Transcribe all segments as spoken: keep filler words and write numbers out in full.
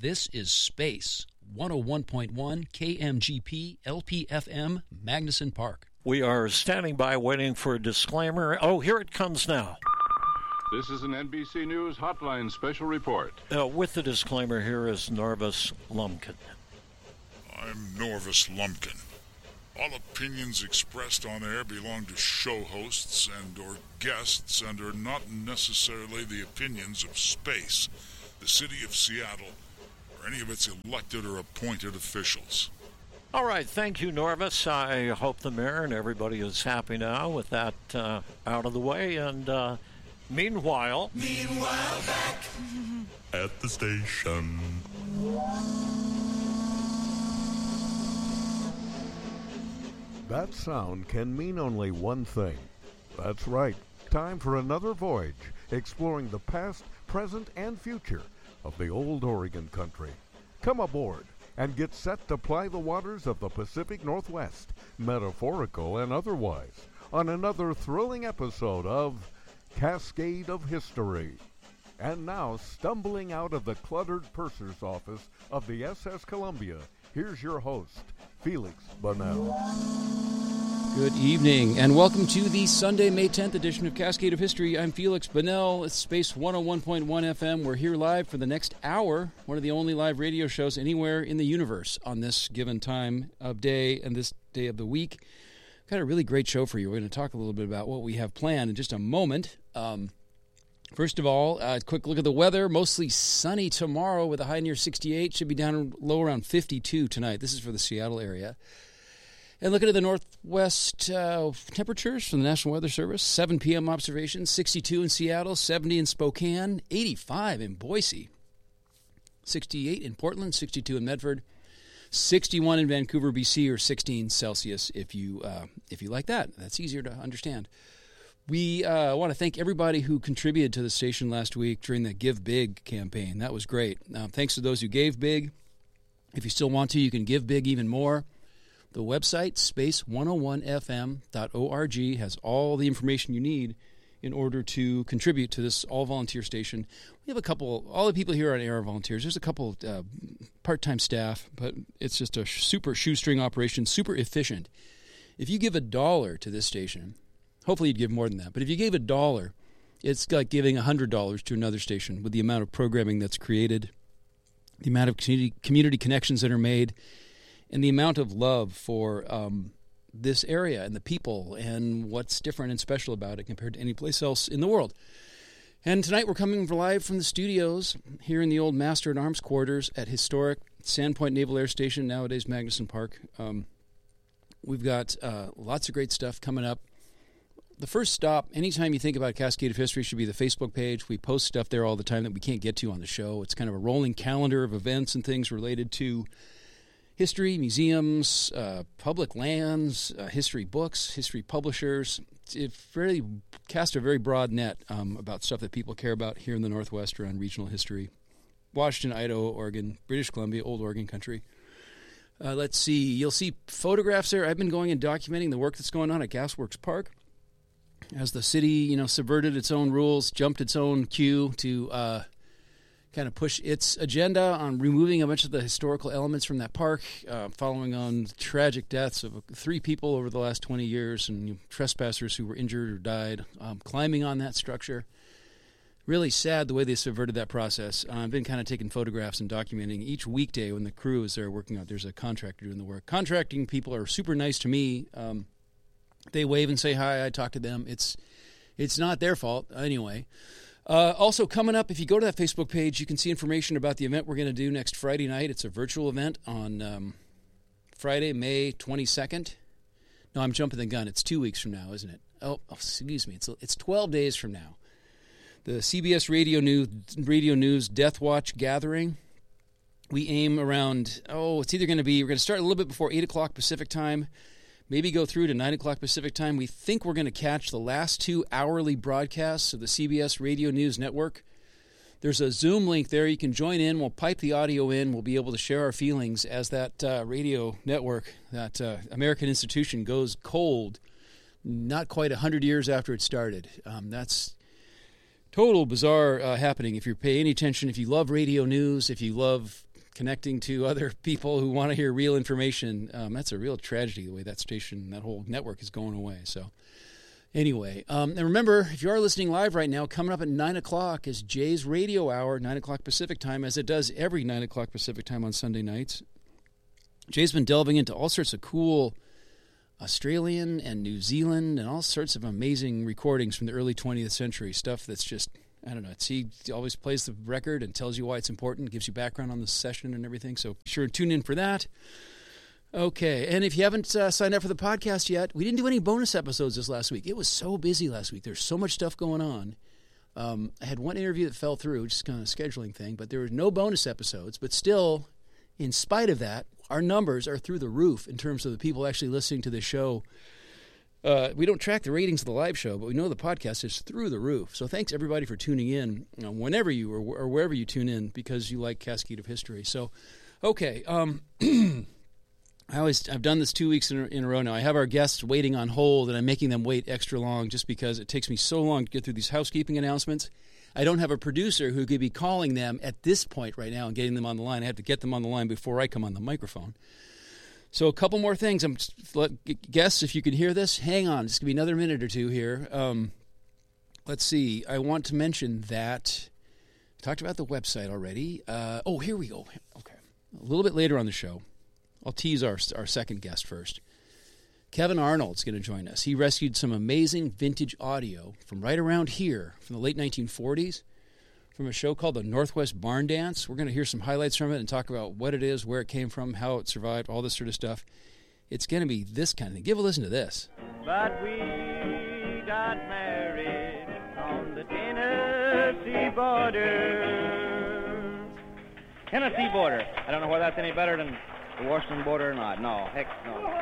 This is Space, one oh one point one K M G P L P F M, Magnuson Park. We are standing by waiting for a disclaimer. Oh, here it comes now. This is an N B C News Hotline special report. Uh, with the disclaimer, here is Norvis Lumpkin. I'm Norvis Lumpkin. All opinions expressed on air belong to show hosts and or guests and are not necessarily the opinions of Space, the city of Seattle, or any of its elected or appointed officials. All right, thank you, Norvis. I hope the mayor and everybody is happy now with that uh, out of the way. And uh, meanwhile... Meanwhile, back at the station. That sound can mean only one thing. That's right. Time for another voyage, exploring the past, present, and future of the old Oregon country. Come aboard and get set to ply the waters of the Pacific Northwest, metaphorical and otherwise, on another thrilling episode of Cascade of History. And now, stumbling out of the cluttered purser's office of the S S Columbia, here's your host, Felix Bunnell. Good evening, and welcome to the Sunday, May tenth edition of Cascade of History. I'm Felix Bunnell. It's Space one oh one point one F M. We're here live for the next hour, one of the only live radio shows anywhere in the universe on this given time of day and this day of the week. Got a really great show for you. We're going to talk a little bit about what we have planned in just a moment. Um, first of all, a uh, quick look at the weather. Mostly sunny tomorrow with a high near sixty-eight. Should be down low around fifty-two tonight. This is for the Seattle area. And looking at the northwest uh, temperatures from the National Weather Service, seven p.m. observations, sixty-two in Seattle, seventy in Spokane, eighty-five in Boise, sixty-eight in Portland, sixty-two in Medford, sixty-one in Vancouver, B C, or sixteen Celsius if you uh, if you like that. That's easier to understand. We uh, want to thank everybody who contributed to the station last week during the Give Big campaign. That was great. Uh, thanks to those who gave big. If you still want to, you can give big even more. The website, space one oh one f m dot org, has all the information you need in order to contribute to this all-volunteer station. We have a couple, all the people here on air are volunteers. There's a couple uh, part-time staff, but it's just a super shoestring operation, super efficient. If you give a dollar to this station, hopefully you'd give more than that, but if you gave a dollar, it's like giving one hundred dollars to another station with the amount of programming that's created, the amount of community, community connections that are made, and the amount of love for um, this area and the people and what's different and special about it compared to any place else in the world. And tonight we're coming live from the studios here in the old Master at Arms quarters at historic Sandpoint Naval Air Station, nowadays Magnuson Park. Um, we've got uh, lots of great stuff coming up. The first stop, anytime you think about Cascade of History, should be the Facebook page. We post stuff there all the time that we can't get to on the show. It's kind of a rolling calendar of events and things related to history, museums, uh, public lands, uh, history books, history publishers. It really casts a very broad net um, about stuff that people care about here in the Northwest around regional history. Washington, Idaho, Oregon, British Columbia, Old Oregon country. Uh, let's see. You'll see photographs there. I've been going and documenting the work that's going on at Gasworks Park as the city, you know, subverted its own rules, jumped its own queue to uh, kind of push its agenda on removing a bunch of the historical elements from that park, uh, following on the tragic deaths of three people over the last twenty years and you know, trespassers who were injured or died, um, climbing on that structure. Really sad the way they subverted that process. Uh, I've been kind of taking photographs and documenting each weekday when the crew is there working out. There's a contractor doing the work. Contracting people are super nice to me. Um, they wave and say hi. I talk to them. It's, it's not their fault anyway. Uh, also coming up, if you go to that Facebook page, you can see information about the event we're going to do next Friday night. It's a virtual event on um, Friday, May twenty-second. No, I'm jumping the gun. It's two weeks from now, isn't it? Oh, oh excuse me. It's it's twelve days from now. The C B S Radio News, Radio News Death Watch Gathering. We aim around, oh, it's either going to be, we're going to start a little bit before eight o'clock Pacific time, maybe go through to nine o'clock Pacific time. We think we're going to catch the last two hourly broadcasts of the C B S Radio News Network. There's a Zoom link there. You can join in. We'll pipe the audio in. We'll be able to share our feelings as that uh, radio network, that uh, American institution, goes cold not quite one hundred years after it started. Um, that's total bizarre uh, happening. If you pay any attention, if you love radio news, if you love connecting to other people who want to hear real information. Um, that's a real tragedy, the way that station, that whole network is going away. So anyway, um, and remember, if you are listening live right now, coming up at nine o'clock is Jay's Radio Hour, nine o'clock Pacific time, as it does every nine o'clock Pacific time on Sunday nights. Jay's been delving into all sorts of cool Australian and New Zealand and all sorts of amazing recordings from the early twentieth century, stuff that's just, I don't know, it's, he always plays the record and tells you why it's important, gives you background on the session and everything, so be sure to tune in for that. Okay, and if you haven't uh, signed up for the podcast yet, we didn't do any bonus episodes this last week. It was so busy last week. There's so much stuff going on. Um, I had one interview that fell through, just kind of a scheduling thing, but there were no bonus episodes, but still, in spite of that, our numbers are through the roof in terms of the people actually listening to the show. Uh, we don't track the ratings of the live show, but we know the podcast is through the roof. So thanks, everybody, for tuning in, you know, whenever you or, or wherever you tune in, because you like Cascade of History. So, okay, um, I always I've done this two weeks in a, in a row now. I have our guests waiting on hold, and I'm making them wait extra long just because it takes me so long to get through these housekeeping announcements. I don't have a producer who could be calling them at this point right now and getting them on the line. I have to get them on the line before I come on the microphone. So a couple more things. I'm let, guess if you can hear this, hang on. It's going to be another minute or two here. Um, let's see. I want to mention that I talked about the website already. Uh, oh, here we go. Okay. A little bit later on the show, I'll tease our, our second guest first. Kevin Arnold's going to join us. He rescued some amazing vintage audio from right around here, from the late nineteen forties, from a show called the Northwest Barn Dance. We're going to hear some highlights from it and talk about what it is, where it came from, how it survived, all this sort of stuff. It's going to be this kind of thing. Give a listen to this. But we got married on the Tennessee border. Tennessee border. I don't know whether that's any better than the Washington border or not. No, heck no.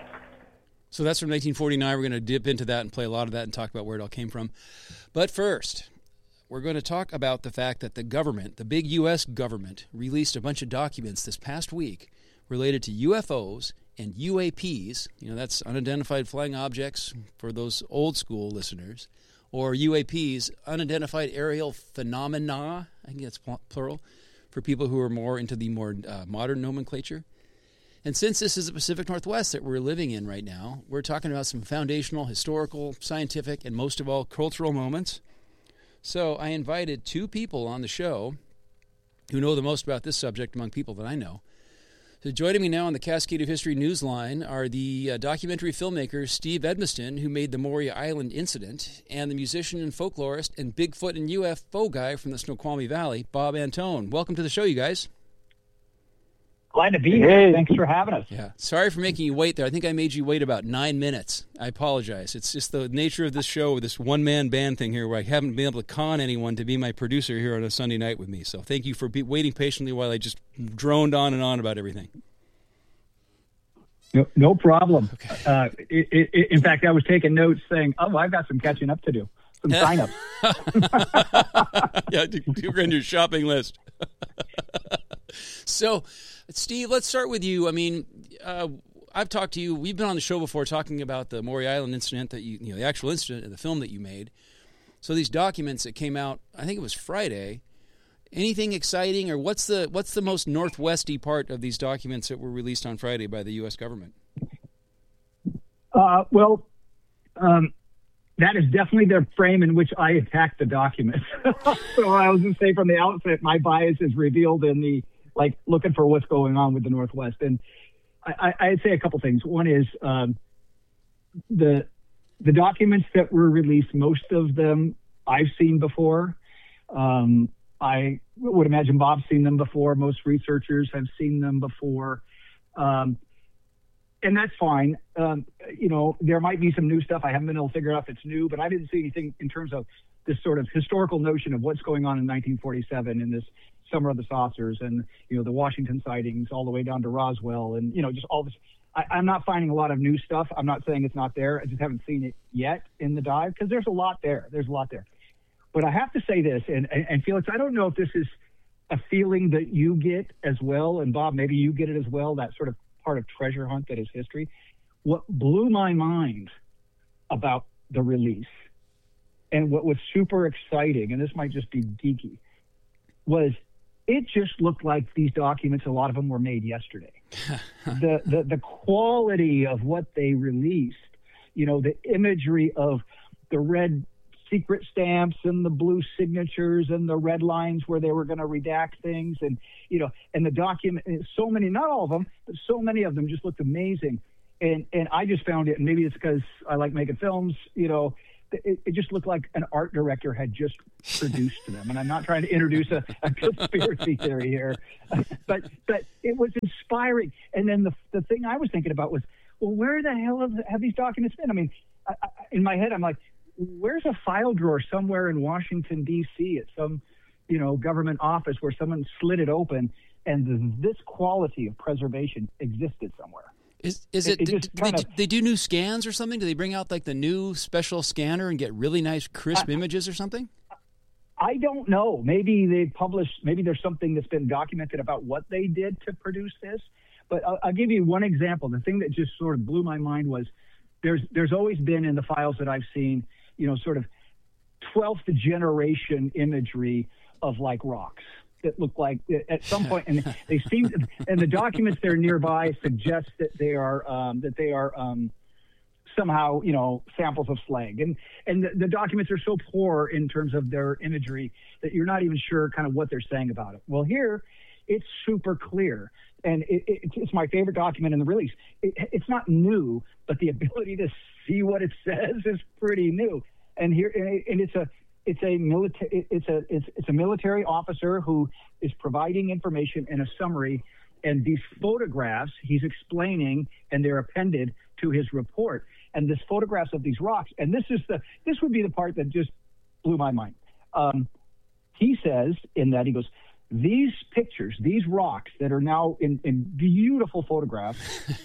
So that's from nineteen forty-nine. We're going to dip into that and play a lot of that and talk about where it all came from. But first, we're going to talk about the fact that the government, the big U S government, released a bunch of documents this past week related to U F Os and U A Ps. You know, that's unidentified flying objects for those old school listeners. Or U A Ps, unidentified aerial phenomena, I think that's plural, for people who are more into the more uh, modern nomenclature. And since this is the Pacific Northwest that we're living in right now, we're talking about some foundational, historical, scientific, and most of all, cultural moments. So I invited two people on the show who know the most about this subject among people that I know. So joining me now on the Cascade of History Newsline are the uh, documentary filmmaker Steve Edmiston, who made the Maury Island incident, and the musician and folklorist and Bigfoot and U F O guy from the Snoqualmie Valley, Bob Antone. Welcome to the show, you guys. Glad to be here. Hey. Thanks for having us. Yeah. Sorry for making you wait there. I think I made you wait about nine minutes. I apologize. It's just the nature of this show, this one-man band thing here, where I haven't been able to con anyone to be my producer here on a Sunday night with me. So thank you for be- waiting patiently while I just droned on and on about everything. No, no problem. Okay. Uh, it, it, in fact, I was taking notes saying, oh, I've got some catching up to do. Some sign-ups. Yeah, you're on your shopping list. So, Steve, let's start with you. I mean, uh, I've talked to you. We've been on the show before talking about the Maury Island incident, that you, you know, the actual incident and the film that you made. So these documents that came out, I think it was Friday. Anything exciting, or what's the what's the most northwesty part of these documents that were released on Friday by the U S government? Uh, well, um, that is definitely the frame in which I attacked the documents. So I was going to say from the outset, my bias is revealed in the like looking for what's going on with the Northwest. And I, I, I'd say a couple things. One is um, the the documents that were released, most of them I've seen before. Um, I would imagine Bob's seen them before. Most researchers have seen them before. Um, and that's fine. Um, you know, there might be some new stuff. I haven't been able to figure out if it's new, but I didn't see anything in terms of this sort of historical notion of what's going on in nineteen forty-seven in this Summer of the Saucers and, you know, the Washington sightings all the way down to Roswell and, you know, just all this. I, I'm not finding a lot of new stuff. I'm not saying it's not there. I just haven't seen it yet in the dive because there's a lot there. There's a lot there. But I have to say this, and, and Felix, I don't know if this is a feeling that you get as well, and Bob, maybe you get it as well, that sort of part of treasure hunt that is history. What blew my mind about the release, and what was super exciting, and this might just be geeky, was it just looked like these documents, a lot of them were made yesterday. the, the the quality of what they released, you know, the imagery of the red secret stamps and the blue signatures and the red lines where they were going to redact things, and you know, and the document, so many, not all of them, but so many of them just looked amazing. And and I just found it, and maybe it's because I like making films, you know, it, it just looked like an art director had just produced them. And I'm not trying to introduce a, a conspiracy theory here, but but it was inspiring. And then the the thing I was thinking about was, well, where the hell have, have these documents been? I mean, I, I, in my head, I'm like, where's a file drawer somewhere in Washington, D C at some, you know, government office where someone slid it open and this quality of preservation existed somewhere? Is is it, it, it do, just do they, kind of, they do new scans or something? Do they bring out like the new special scanner and get really nice crisp I, images or something? I don't know. Maybe they published, maybe there's something that's been documented about what they did to produce this. But I'll, I'll give you one example. The thing that just sort of blew my mind was there's there's always been in the files that I've seen, you know, sort of twelfth generation imagery of like rocks that look like at some point, and they seem, and the documents that are nearby suggest that they are um, that they are um, somehow, you know, samples of slag, and and the, the documents are so poor in terms of their imagery that you're not even sure kind of what they're saying about it. Well, here it's super clear, and it, it, it's my favorite document in the release. It, it's not new, but the ability to see what it says is pretty new. And here, and it's a it's a military it's a it's it's a military officer who is providing information in a summary, and these photographs he's explaining, and they're appended to his report. And this photographs of these rocks, and this is the this would be the part that just blew my mind. Um, he says in that, he goes, these pictures, these rocks that are now in, in beautiful photographs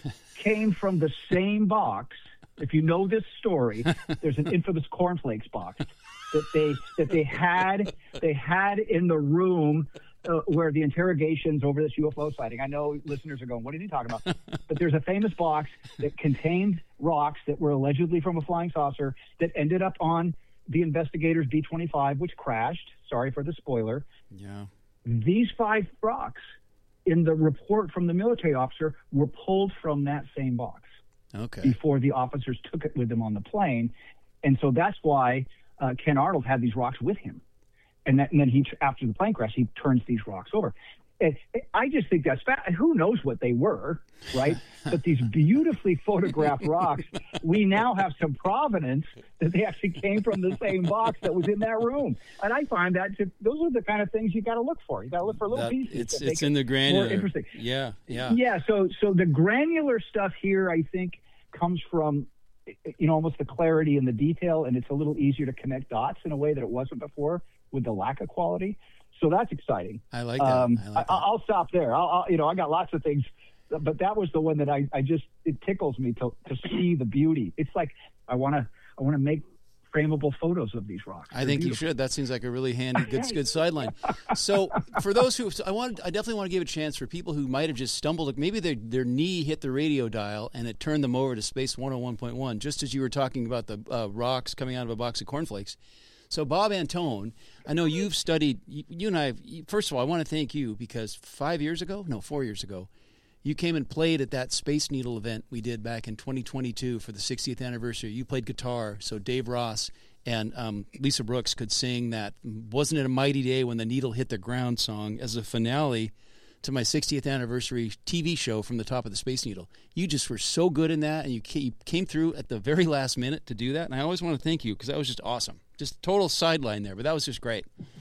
came from the same box. If you know this story, there's an infamous cornflakes box that they that they had they had in the room uh, where the interrogations over this U F O sighting. I know listeners are going, "What are you talking about?" But there's a famous box that contained rocks that were allegedly from a flying saucer that ended up on the investigators' B twenty-five, which crashed. Sorry for the spoiler. Yeah. These five rocks in the report from the military officer were pulled from that same box. Okay. Before the officers took it with them on the plane. And so that's why uh, Ken Arnold had these rocks with him. And, that, and then he, after the plane crash, he turns these rocks over. And I just think that's fa- who knows what they were, right? But these beautifully photographed rocks, we now have some provenance that they actually came from the same box that was in that room. And I find that to, those are the kind of things you got to look for. You got to look for little that, pieces. It's that it's in the granular. More interesting. Yeah, yeah, yeah. So so the granular stuff here, I think, comes from, you know, almost the clarity and the detail, and it's a little easier to connect dots in a way that it wasn't before with the lack of quality. So that's exciting. I like that. Um, I like that. I, I'll stop there. I'll, I'll, you know, I got lots of things, but that was the one that I, I just, it tickles me to, to see the beauty. It's like, I want to, I want to make frameable photos of these rocks. I think beautiful. you should. That seems like a really handy, good, good sideline. So for those who, so I want, I definitely want to give a chance for people who might have just stumbled, maybe their their knee hit the radio dial and it turned them over to Space one oh one point one, just as you were talking about the uh, rocks coming out of a box of cornflakes. So Bob Antone, I know you've studied, you, you and I, have, first of all, I want to thank you because five years ago, no, four years ago, you came and played at that Space Needle event we did back in twenty twenty-two for the sixtieth anniversary. You played guitar, so Dave Ross and um, Lisa Brooks could sing that "Wasn't It a Mighty Day When the Needle Hit the Ground" song as a finale to my sixtieth anniversary T V show from the top of the Space Needle. You just were so good in that, and you came through at the very last minute to do that, and I always want to thank you because that was just awesome. Just total sideline there, but that was just great.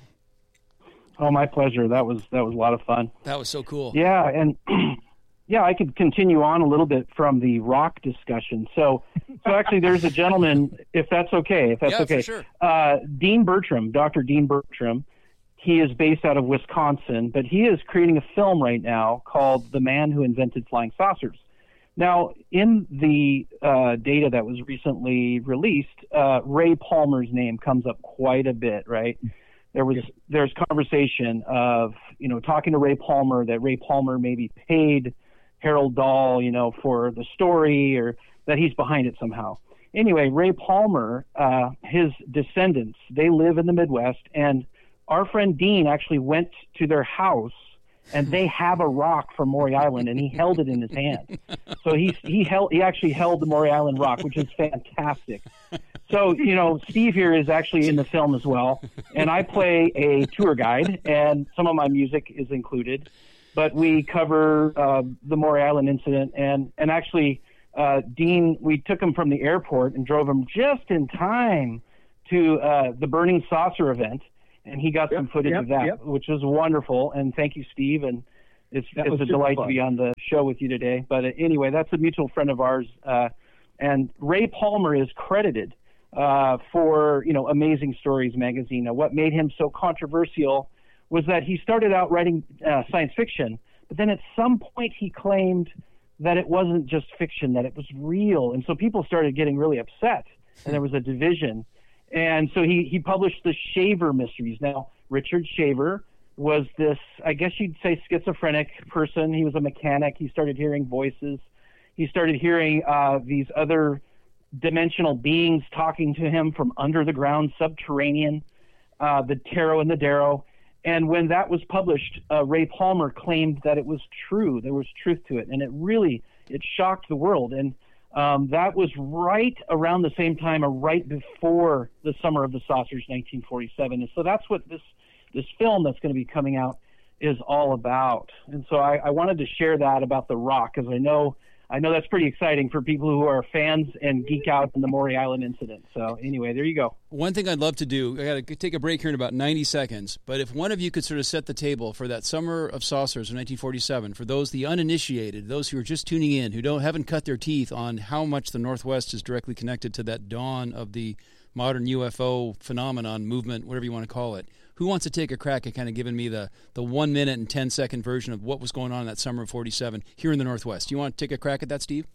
Oh, my pleasure. That was that was a lot of fun. That was so cool. Yeah, and yeah, I could continue on a little bit from the rock discussion. So, so actually, there's a gentleman, if that's okay, if that's yeah, okay, for sure. uh, Dean Bertram, Doctor Dean Bertram. He is based out of Wisconsin, but he is creating a film right now called "The Man Who Invented Flying Saucers." Now, in the uh, data that was recently released, uh, Ray Palmer's name comes up quite a bit, right? There was there's conversation of, you know, talking to Ray Palmer that Ray Palmer maybe paid Harold Dahl, you know, for the story, or that he's behind it somehow. Anyway, Ray Palmer, uh, his descendants, they live in the Midwest, and our friend Dean actually went to their house, and they have a rock from Maury Island, and he held it in his hand. So he he held he actually held the Maury Island rock, which is fantastic. So, you know, Steve here is actually in the film as well, and I play a tour guide, and some of my music is included. But we cover uh, the Maury Island incident, and and actually, uh, Dean, we took him from the airport and drove him just in time to uh, the Burning Saucer event, and he got yep, some footage yep, of that, yep. which was wonderful. And thank you, Steve, and it's that it's a delight fun. to be on the show with you today. But uh, anyway, that's a mutual friend of ours, uh, and Ray Palmer is credited uh, for you know Amazing Stories magazine. Now, what made him so controversial was that he started out writing uh, science fiction, but then at some point he claimed that it wasn't just fiction, that it was real. And so people started getting really upset, and there was a division. And so he, he published the Shaver Mysteries. Now, Richard Shaver was this, I guess you'd say, schizophrenic person. He was a mechanic. He started hearing voices. He started hearing uh, these other dimensional beings talking to him from under the ground, subterranean, uh, the Tarot and the Darrow. And when that was published, uh, Ray Palmer claimed that it was true. There was truth to it. And it really, it shocked the world. And um, that was right around the same time, or right before the Summer of the Saucers, nineteen forty-seven. And so that's what this, this film that's going to be coming out is all about. And so I, I wanted to share that about the rock, because I know I know that's pretty exciting for people who are fans and geek out in the Maury Island incident. So anyway, there you go. One thing I'd love to do, I got to take a break here in about ninety seconds, but if one of you could sort of set the table for that Summer of Saucers of nineteen forty-seven, for those, the uninitiated, those who are just tuning in, who don't haven't cut their teeth on how much the Northwest is directly connected to that dawn of the modern U F O phenomenon, movement, whatever you want to call it. Who wants to take a crack at kind of giving me the, the one minute and ten second version of what was going on in that summer of forty-seven here in the Northwest? You want to take a crack at that, Steve?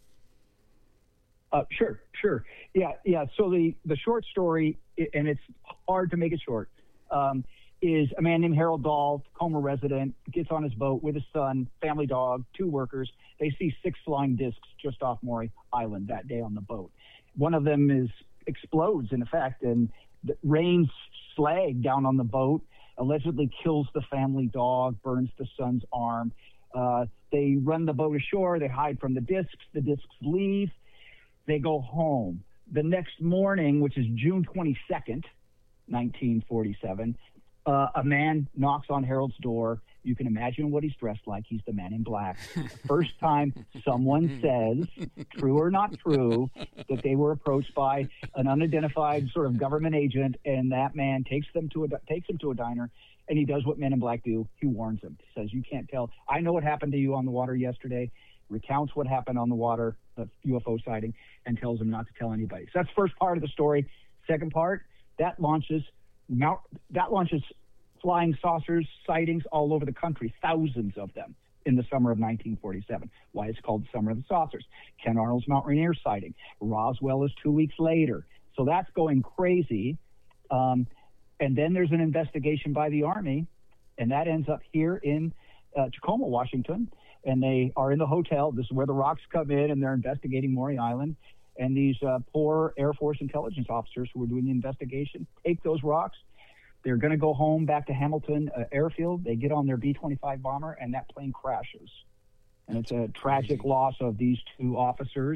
Uh, sure, sure. Yeah, yeah. So the, the short story, and it's hard to make it short, um, is a man named Harold Dahl, Tacoma resident, gets on his boat with his son, family dog, two workers. They see six flying discs just off Maury Island that day on the boat. One of them is explodes, in effect, and rains slag down on the boat, allegedly kills the family dog, burns the son's arm. Uh, they run the boat ashore. They hide from the discs. The discs leave. They go home. The next morning, which is June twenty-second, nineteen forty-seven, uh, a man knocks on Harold's door. You can imagine what he's dressed like. He's the Man in Black. First time someone says, true or not true, that they were approached by an unidentified sort of government agent, and that man takes them to a takes him to a diner, and he does what Men in Black do. He warns him. He says, "You can't tell. I know what happened to you on the water yesterday." Recounts what happened on the water, the U F O sighting, and tells him not to tell anybody. So that's the first part of the story. Second part, that launches Mount, that launches. flying saucers sightings all over the country, thousands of them in the summer of nineteen forty-seven. Why it's called the Summer of the Saucers. Ken Arnold's Mount Rainier sighting. Roswell is two weeks later. So that's going crazy. Um, and then there's an investigation by the Army, and that ends up here in uh, Tacoma, Washington. And they are in the hotel. This is where the rocks come in, and they're investigating Maury Island. And these uh, poor Air Force intelligence officers who are doing the investigation take those rocks. They're going to go home back to Hamilton uh, Airfield. They get on their B twenty-five bomber, and that plane crashes. And it's a tragic loss of these two officers.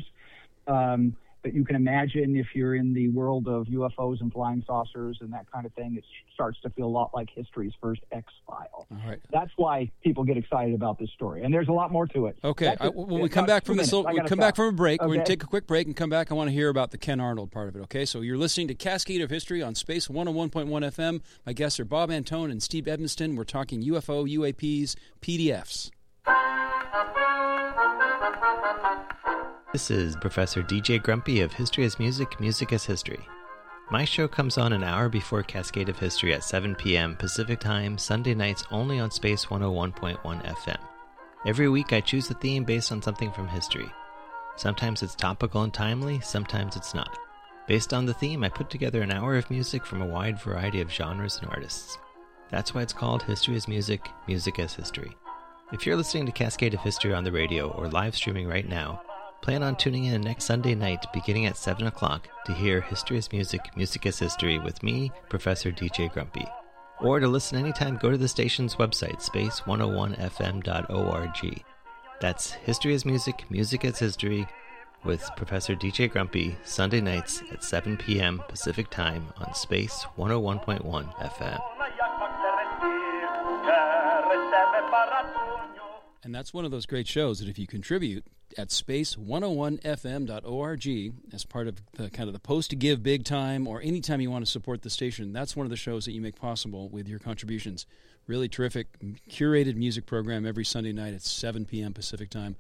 Um, but you can imagine if you're in the world of U F Os and flying saucers and that kind of thing, it starts to feel a lot like history's first X-File. All right. That's why people get excited about this story. And there's a lot more to it. Okay. I, when we come back from this, we'll come back from a break. Okay. We're going to take a quick break and come back. I want to hear about the Ken Arnold part of it, okay? So you're listening to Cascade of History on Space one oh one point one F M. My guests are Bob Antone and Steve Edmonston. We're talking U F O, U A Ps, P D Fs. This is Professor D J Grumpy of History as Music, Music as History. My show comes on an hour before Cascade of History at seven p.m. Pacific Time, Sunday nights only on Space one oh one point one F M. Every week I choose a theme based on something from history. Sometimes it's topical and timely, sometimes it's not. Based on the theme, I put together an hour of music from a wide variety of genres and artists. That's why it's called History as Music, Music as History. If you're listening to Cascade of History on the radio or live streaming right now, plan on tuning in next Sunday night beginning at seven o'clock to hear History as Music, Music as History with me, Professor D J Grumpy. Or to listen anytime, go to the station's website, space one oh one f m dot org. That's History is Music, Music is History, with Professor D J Grumpy, Sunday nights at seven p.m. Pacific Time on Space one oh one point one F M. And that's one of those great shows that if you contribute at space one oh one f m dot org as part of the kind of the post to give big time, or anytime you want to support the station, that's one of the shows that you make possible with your contributions. Really terrific, curated music program every Sunday night at seven p.m. Pacific Time